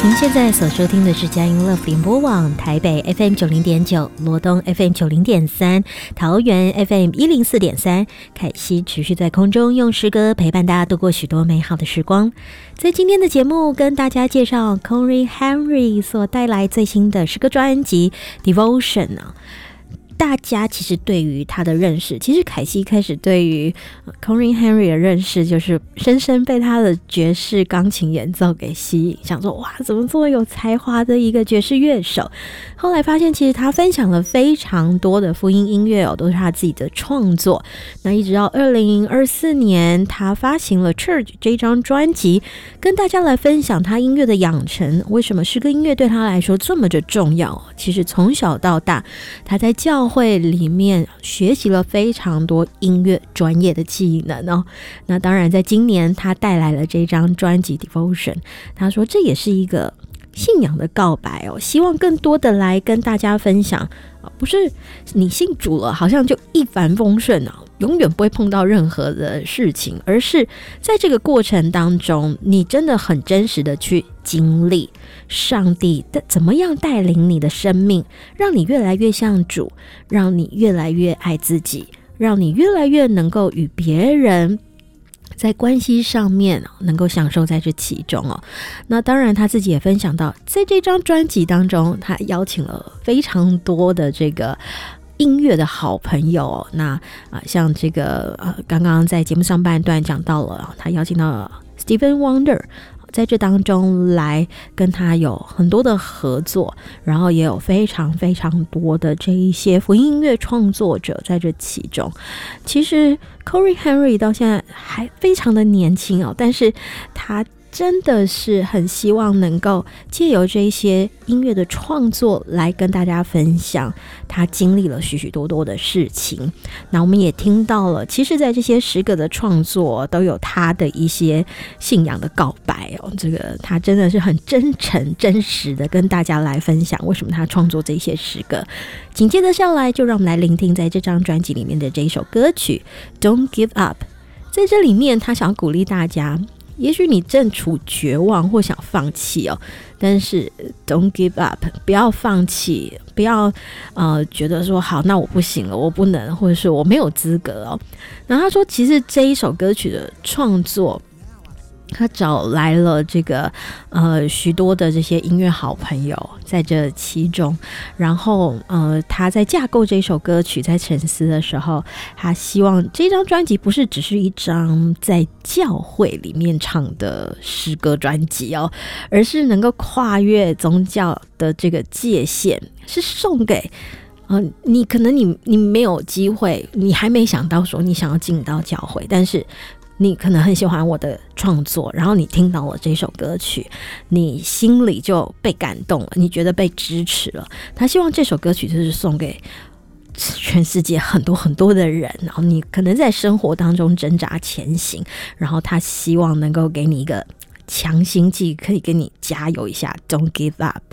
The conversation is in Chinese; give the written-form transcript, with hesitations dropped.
您现在所收听的是佳音 Love 联播网台北 FM 90.9、罗东 FM 90.3、桃园 FM 104.3。凯西持续在空中用诗歌陪伴大家度过许多美好的时光。在今天的节目，跟大家介绍 Cory Henry 所带来最新的诗歌专辑 Devotion 啊。大家其实对于他的认识，其实凯西开始对于 Cory Henry 的认识就是深深被他的爵士钢琴演奏给吸引，想说哇，怎么这么有才华的一个爵士乐手。后来发现其实他分享了非常多的福音音乐哦，都是他自己的创作。那一直到2024年他发行了 Church 这张专辑，跟大家来分享他音乐的养成，为什么诗歌音乐对他来说这么的重要。其实从小到大他在教会里面学习了非常多音乐专业的技能哦。那当然在今年他带来了这张专辑 Devotion， 他说这也是一个信仰的告白哦，希望更多的来跟大家分享，不是你信主了好像就一帆风顺啊，永远不会碰到任何的事情，而是在这个过程当中你真的很真实的去经历上帝怎么样带领你的生命，让你越来越像主，让你越来越爱自己，让你越来越能够与别人在关系上面能够享受在这其中哦。那当然他自己也分享到，在这张专辑当中他邀请了非常多的这个音乐的好朋友哦。那像这个刚刚在节目上半段讲到了，他邀请到了 Stephen Wonder，在这当中来跟他有很多的合作，然后也有非常非常多的这一些福音音乐创作者在这其中。其实 Cory Henry 到现在还非常的年轻哦，但是他真的是很希望能够借由这些音乐的创作来跟大家分享他经历了许许多多的事情。那我们也听到了，其实在这些诗歌的创作都有他的一些信仰的告白哦，这个他真的是很真诚真实的跟大家来分享为什么他创作这些诗歌。紧接着下来就让我们来聆听在这张专辑里面的这一首歌曲 Don't Give Up。 在这里面他想鼓励大家，也许你正处绝望或想放弃哦，但是 don't give up， 不要放弃，不要觉得说好，那我不行了，我不能，或者是我没有资格哦。然后他说其实这一首歌曲的创作，他找来了这个许多的这些音乐好朋友在这其中，然后他在架构这首歌曲，在沉思的时候，他希望这张专辑不是只是一张在教会里面唱的诗歌专辑哦，而是能够跨越宗教的这个界限，是送给你可能你没有机会，你还没想到说你想要进到教会，但是你可能很喜欢我的创作，然后你听到了这首歌曲，你心里就被感动了，你觉得被支持了。他希望这首歌曲就是送给全世界很多很多的人，然后你可能在生活当中挣扎前行，然后他希望能够给你一个强心剂，可以给你加油一下 Don't give up。